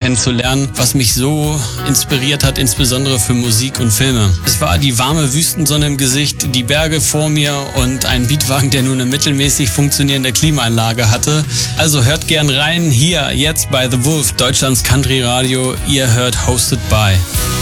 kennenzulernen, was mich so inspiriert hat, insbesondere für Musik und Filme. Es war die warme Wüstensonne im Gesicht, die Berge vor mir und ein Beatwagen, der nur eine mittelmäßig funktionierende Klimaanlage hatte. Also hört gern rein, hier jetzt bei The Wolf, Deutschlands Country Radio. Ihr hört Hosted by.